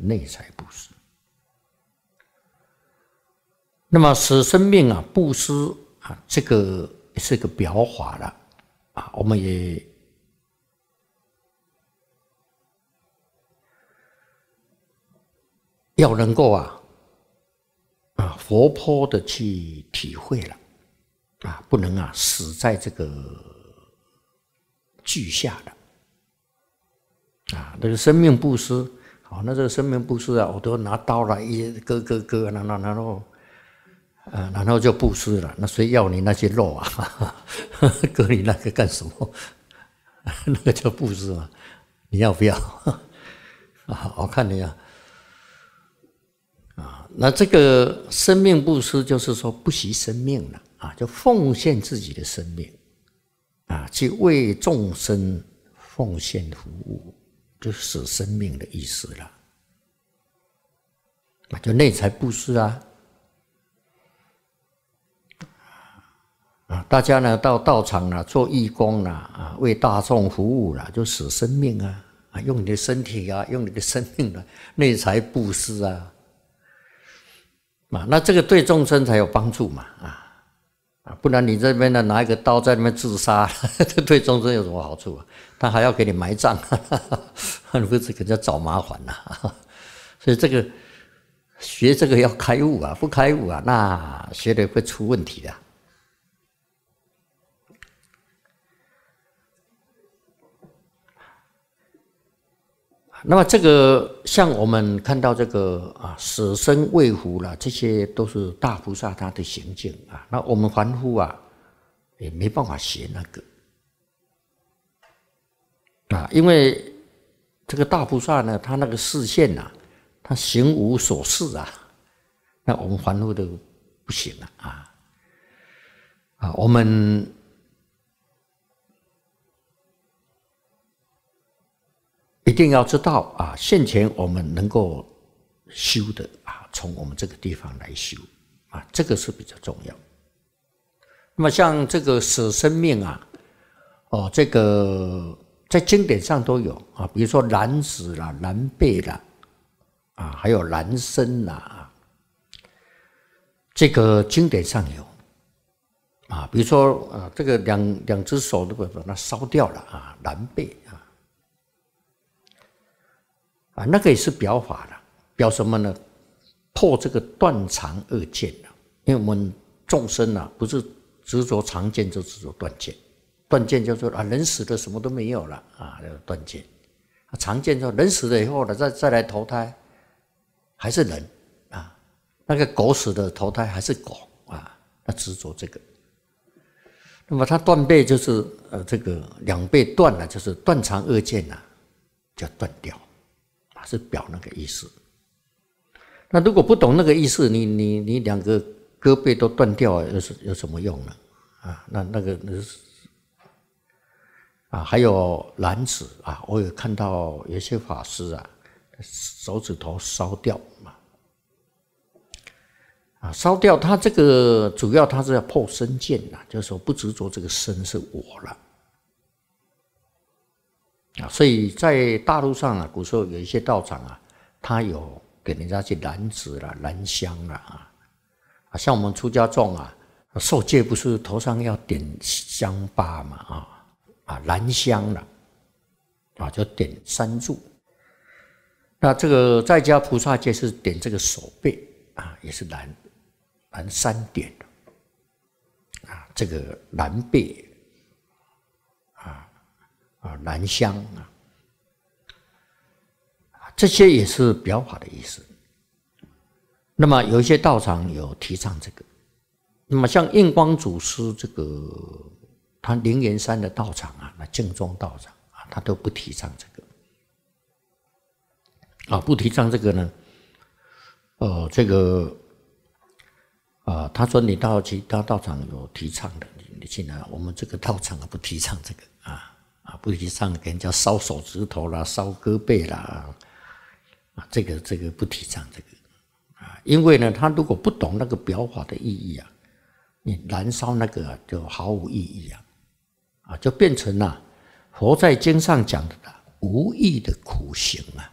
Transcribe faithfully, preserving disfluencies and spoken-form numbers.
内财布施。那么舍生命啊，布施啊，这个是个表法了啊，我们也要能够啊啊活泼的去体会了啊，不能啊死在这个句下的啊，这个生命布施，好，那这个生命布施啊，我都拿刀来一割割割，然后然后。啊，然后就布施了。那谁要你那些肉啊？割你那个干什么？那个叫布施嘛？你要不要？啊，我看你啊，啊，那这个生命布施就是说不惜生命了啊，就奉献自己的生命啊，去为众生奉献服务，就是舍生命的意思了。那就内财布施啊。啊，大家呢到道场啦，做义工啦，啊，为大众服务啦，就舍生命啊，啊，用你的身体啊，用你的生命啊，内财布施啊，啊，那这个对众生才有帮助嘛，啊，啊，不然你这边呢拿一个刀在那边自杀，这对众生有什么好处啊？他还要给你埋葬，你不是给人家找麻烦呐？所以这个学这个要开悟啊，不开悟啊，那学的会出问题的。那么这个像我们看到这个啊，舍身为福啦，这些都是大菩萨他的行径啊。那我们凡夫啊，也没办法学那个啊，因为这个大菩萨呢，他那个视线呐、啊，他行无所事啊，那我们凡夫都不行了啊啊，我们。一定要知道啊，现前我们能够修的啊，从我们这个地方来修啊，这个是比较重要。那么像这个舍生命啊，哦，这个在经典上都有啊，比如说燃指啦、燃背啦，啊，还有燃身啦，这个经典上有啊，比如说啊，这个两两只手都把它烧掉了啊，燃背啊。啊，那个也是表法了，表什么呢？破这个断常二见了。因为我们众生啊，不是执着常见，就执着断见。断见就说啊，人死了什么都没有了啊，那个断见。常见说人死了以后呢，再再来投胎，还是人啊。那个狗死了投胎还是狗啊，那执着这个。那么它断背就是呃，这个两背断了，就是断常二见呐、啊，就断掉。是表那个意思。那如果不懂那个意思，你你你两个胳膊都断掉了，有什有什么用呢？啊，那那个那是啊，还有燃指啊，我有看到有些法师啊，手指头烧掉嘛，啊，烧掉，他这个主要他是要破身见呐，就是说不执着这个身是我了。啊，所以在大陆上啊，古时候有一些道场啊，他有给人家去燃纸啦、燃香啦啊，啊，像我们出家众啊，受戒不是头上要点香巴嘛啊啊，燃香了啊，就点三炷。那这个在家菩萨戒是点这个手背啊，也是燃燃三点啊，这个燃背。啊，燃香啊，这些也是表法的意思。那么有一些道场有提倡这个，那么像印光祖师这个，他灵岩山的道场啊，那净宗道场啊，他都不提倡这个。啊，不提倡这个呢，呃，这个啊，他说你到其他道场有提倡的，你进来，我们这个道场啊不提倡这个啊。啊，不提倡给人家烧手指头啦、烧胳膊啦，啊，这个这个不提倡这个啊，因为呢，他如果不懂那个表法的意义啊，你燃烧那个、啊、就毫无意义啊，啊，就变成了、啊、佛在经上讲的无益的苦行啊。